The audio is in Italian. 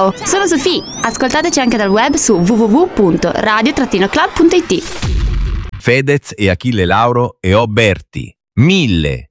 Ciao, sono Sofì. Ascoltateci anche dal web su www.radio-club.it. Fedez e Achille Lauro e Oberti. 1000.